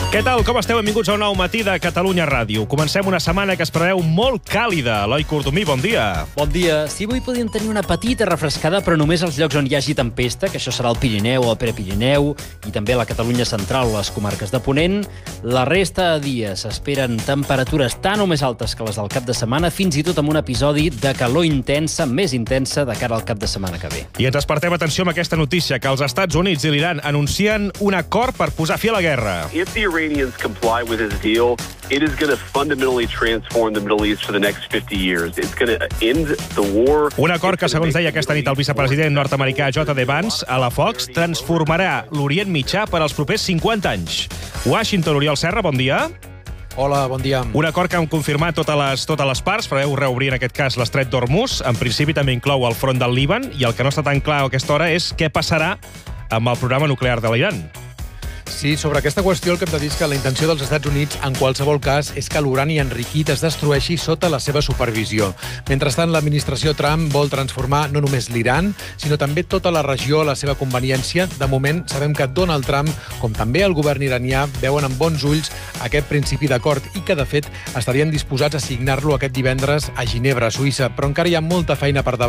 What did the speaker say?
Què tal? Com esteu? Benvinguts a un nou matí de Catalunya Ràdio. Comencem una setmana que es preveu molt càlida. Eloi Cordomí, bon dia. Bon dia. Sí, avui podríem tenir una petita refrescada, però només als llocs on hi hagi tempesta, que això serà el Pirineu o el Prepirineu, i també la Catalunya central o les comarques de Ponent. La resta de dies s'esperen temperatures tan o més altes que les del cap de setmana, fins i tot amb un episodi de calor intensa, més intensa, de cara al cap de setmana que ve. I ens despertem, atenció, amb aquesta notícia, que els Estats Units i l'Iran anuncien un acord per posar fi a la guerra. If the Iranians comply with his deal, it is going to fundamentally transform the Middle East for the next 50 years. It's going to end the war. Un acord que, segons deia aquesta nit el vicepresident nord-americà J.D. Vance a la Fox, transformarà l'Orient Mitjà per als propers 50 anys. Washington, Oriol Serra, bon dia. Hola, bon dia. Un acord que han confirmat totes les parts, preveu reobrir en aquest cas l'estret d'Hormuz. En principi també inclou el front del Líban, i el que no està tan clar a aquesta hora és què passarà amb el programa nuclear de l'Iran. Sí, sobre aquesta qüestió el que hem de dir és que la intenció dels Estats Units, en qualsevol cas, és que l'urani enriquit es destrueixi sota la seva supervisió. Mentrestant, l'administració Trump vol transformar no només l'Iran, sinó també tota la regió a la seva conveniència. De moment, sabem que Donald Trump, com també el govern iranià, veuen amb bons ulls aquest principi d'acord i que, de fet, estarien disposats a signar-lo aquest divendres a Ginebra, a Suïssa. Però encara hi ha molta feina per davant.